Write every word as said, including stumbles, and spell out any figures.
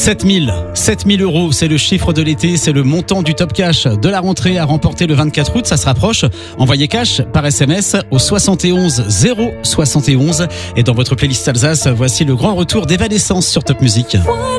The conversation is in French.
sept mille. sept mille euros, c'est le chiffre de l'été, c'est le montant du top cash de la rentrée à remporter le vingt-quatre août. Ça se rapproche. Envoyez cash par S M S au soixante et onze zéro soixante et onze. Et dans votre playlist Alsace, voici le grand retour d'Evanescence sur Top Music.